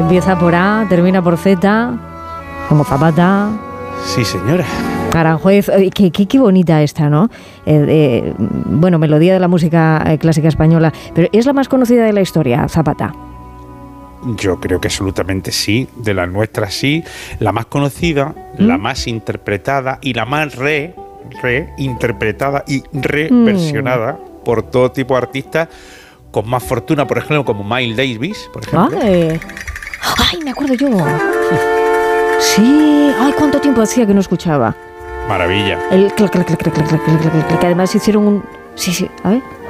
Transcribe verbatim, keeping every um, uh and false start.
Empieza por A, termina por Z, como Zapata. Sí, señora. Aranjuez, qué, qué, qué bonita esta, ¿no? Eh, eh, bueno, melodía de la música eh, clásica española, pero ¿es la más conocida de la historia, Zapata? Yo creo que absolutamente sí, de las nuestras sí, la más conocida, ¿Mm? la más interpretada y la más re, reinterpretada y reversionada mm. por todo tipo de artistas con más fortuna, por ejemplo, como Miles Davis, por ejemplo. ¡Ay! ¡Ay, me acuerdo yo! Sí, ¡ay, cuánto tiempo hacía que no escuchaba! Maravilla. El clac, clac, clac, clac, clac, clac, clac, clac, que además hicieron un... Sí, sí, a ver...